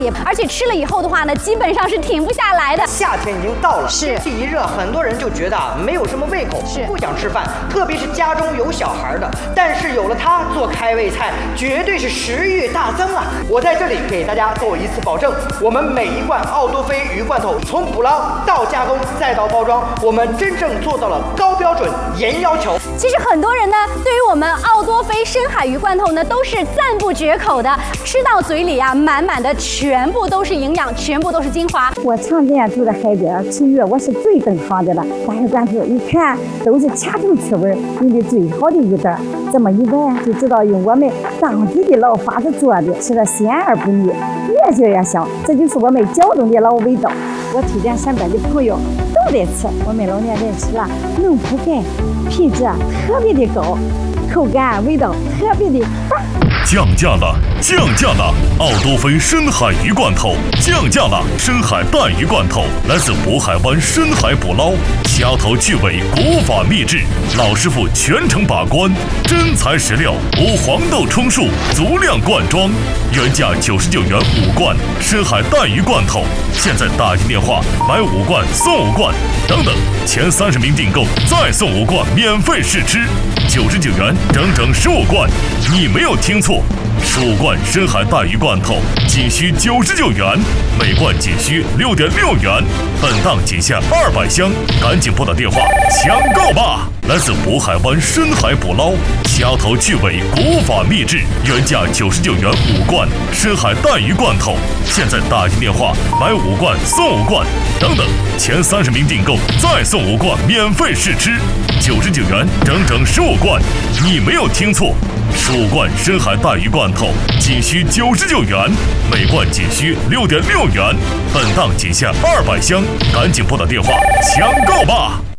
而且吃了以后的话呢，基本上是停不下来的。 夏天已经到了， 是天气一热，很多人就觉得没有什么胃口，不想吃饭，特别是家中有小孩的。但是有了它做开胃菜，绝对是食欲大增啊！我在这里给大家做一次保证，我们每一罐奥多菲鱼罐头，从捕捞到加工再到包装，我们真正做到了高标准、严要求。 其实很多人呢，对于我们奥多菲深海鱼罐头呢，都是赞不绝口的，吃到嘴里啊，满满的全部都是营养，全部都是精华。 我常年住在海边吃鱼，我是最懂行的了。大鱼罐头一看都是掐头去味，用的最好的鱼蛋，这么一闻就知道用我们当地的老法子做的，吃的鲜而不腻，越嚼越香，这就是我们胶东的老味道。我推荐身边的朋友都得吃，我们老年人吃了能补钙，品质特别的高，口感味道特别的棒。 降价了，降价了！奥多菲深海鱼罐头降价了，深海带鱼罐头来自渤海湾深海捕捞，掐头去尾，古法秘制，老师傅全程把关，真材实料，无黄豆充数，足量灌装，原价99元5罐深海带鱼罐头，现在打进电话买5罐送5罐，等等，前30名订购再送5罐免费试吃，99元整整15罐，你没有听错，15罐深海带鱼罐头仅需99元，每罐仅需6.6元，本档仅限200箱，赶紧拨打电话抢购吧！来自渤海湾深海捕捞，掐头去尾，古法秘制，原价99元5罐深海带鱼罐头，现在打进电话买5罐送5罐，等等，前30名订购再送5罐免费试吃，99元整整15罐，你没有听错，15罐深海带鱼罐头仅需99元，每罐仅需6.6元，本档仅限200箱，赶紧拨打电话抢购吧！